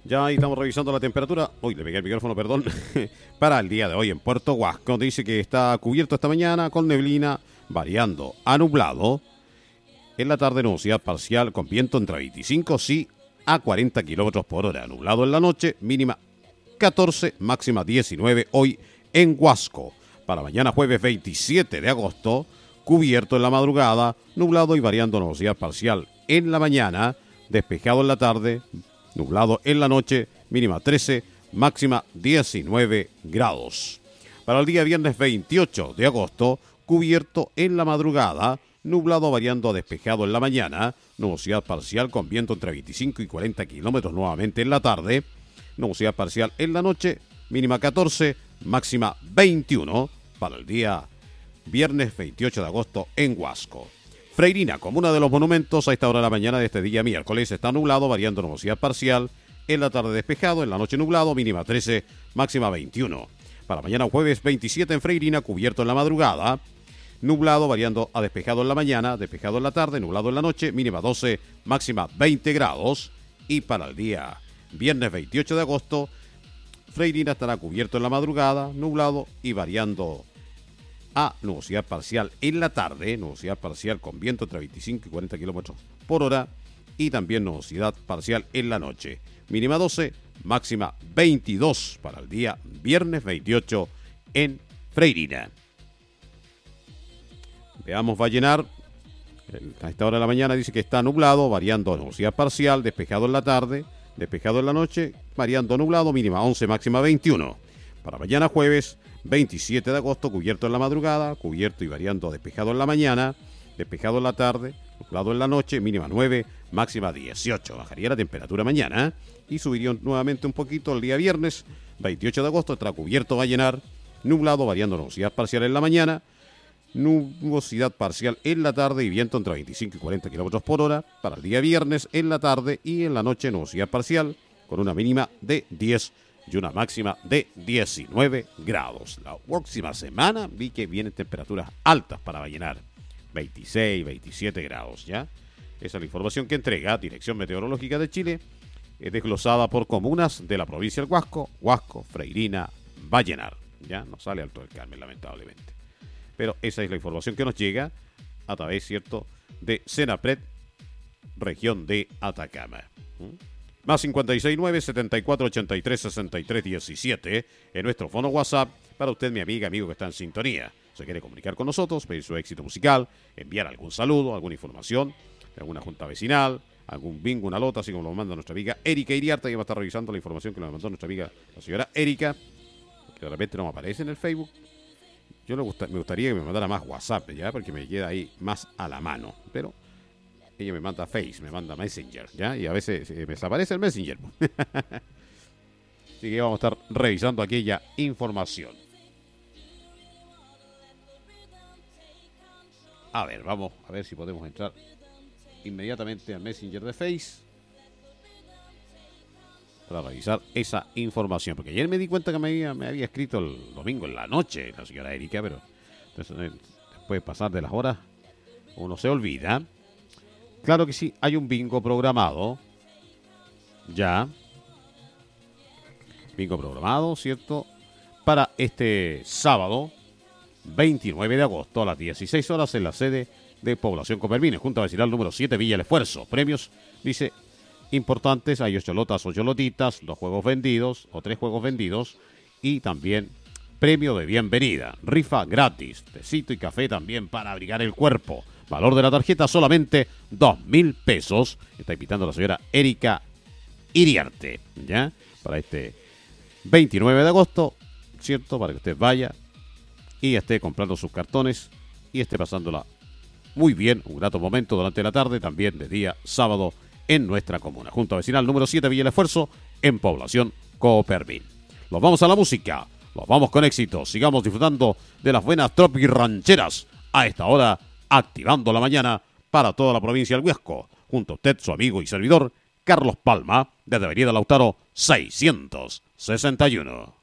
Ya ahí estamos revisando la temperatura. Uy, le pegué el micrófono, perdón. Para el día de hoy en Puerto Huasco. Dice que está cubierto esta mañana con neblina, variando a nublado. En la tarde, nubosidad parcial con viento entre 25 sí a 40 kilómetros por hora. Nublado en la noche, mínima 14, máxima 19 hoy en Huasco. Para mañana jueves 27 de agosto, cubierto en la madrugada, nublado y variando nubosidad parcial en la mañana, despejado en la tarde, nublado en la noche, mínima 13, máxima 19 grados. Para el día viernes 28 de agosto, cubierto en la madrugada, nublado variando a despejado en la mañana, nubosidad parcial con viento entre 25 y 40 kilómetros nuevamente en la tarde, nubosidad parcial en la noche, mínima 14, máxima 21 para el día viernes 28 de agosto en Huasco. Freirina, comuna de los monumentos, a esta hora de la mañana de este día miércoles está nublado, variando nubosidad parcial, en la tarde despejado, en la noche nublado, mínima 13, máxima 21. Para mañana jueves 27 en Freirina, cubierto en la madrugada, nublado, variando a despejado en la mañana, despejado en la tarde, nublado en la noche, mínima 12, máxima 20 grados. Y para el día viernes 28 de agosto, Freirina estará cubierto en la madrugada, nublado y variando a nubosidad parcial en la tarde, nubosidad parcial con viento entre 25 y 40 kilómetros por hora, y también nubosidad parcial en la noche. Mínima 12, máxima 22 para el día viernes 28 en Freirina. Veamos, va a llenar. A esta hora de la mañana dice que está nublado, variando nubosidad parcial, despejado en la tarde, despejado en la noche, variando nublado, mínima 11, máxima 21. Para mañana jueves 27 de agosto, cubierto en la madrugada, cubierto y variando despejado en la mañana, despejado en la tarde, nublado en la noche, mínima 9, máxima 18. Bajaría la temperatura mañana y subiría nuevamente un poquito el día viernes 28 de agosto, estará cubierto, va a llenar, nublado, variando nubosidad parcial en la mañana, nubosidad parcial en la tarde y viento entre 25 y 40 kilómetros por hora. Para el día viernes en la tarde y en la noche nubosidad parcial con una mínima de 10 y una máxima de 19 grados. La próxima semana vi que vienen temperaturas altas para Vallenar, 26, 27 grados, ¿ya? Esa es la información que entrega Dirección Meteorológica de Chile, desglosada por comunas de la provincia del Huasco, Huasco, Freirina, Vallenar. Ya no sale Alto del Carmen, lamentablemente. Pero esa es la información que nos llega a través, ¿cierto?, de Senapred, región de Atacama. Más 569-7483-6317 en nuestro fono WhatsApp para usted, mi amiga, amigo que está en sintonía. Se quiere comunicar con nosotros, pedir su éxito musical, enviar algún saludo, alguna información de alguna junta vecinal, algún bingo, una lota, así como lo manda nuestra amiga Erika Iriarte, que va a estar revisando la información que nos mandó nuestra amiga, la señora Erika, que de repente no me aparece en el Facebook. Yo me gustaría que me mandara más WhatsApp, ¿ya? Porque me queda ahí más a la mano. Pero ella me manda Face, me manda Messenger, ¿ya? Y a veces me desaparece el Messenger. Así que vamos a estar revisando aquella información. A ver, vamos a ver si podemos entrar inmediatamente al Messenger de Face para revisar esa información, porque ayer me di cuenta que me había escrito el domingo en la noche la señora Erika, pero entonces, después de pasar de las horas uno se olvida. Claro que sí, hay un bingo programado ya, bingo programado, ¿cierto?, para este sábado 29 de agosto a las 16 horas en la sede de Población Copermines, Junta Vecinal número 7, Villa El Esfuerzo. Premios, dice, importantes, hay 8 lotas o cholotitas, 2 juegos vendidos o 3 juegos vendidos y también premio de bienvenida, rifa gratis, tecito y café también para abrigar el cuerpo. Valor de la tarjeta solamente 2.000 pesos. Está invitando a la señora Erika Iriarte, ¿ya? Para este 29 de agosto, ¿cierto? Para que usted vaya y esté comprando sus cartones y esté pasándola muy bien, un grato momento durante la tarde, también de día sábado en nuestra comuna. Junta Vecinal número 7, Villa El Esfuerzo, en Población Copermín. Nos vamos a la música, nos vamos con éxito, sigamos disfrutando de las buenas tropi rancheras a esta hora, activando la mañana para toda la provincia del Huasco. Junto a usted, su amigo y servidor, Carlos Palma, desde Avenida Lautaro 661.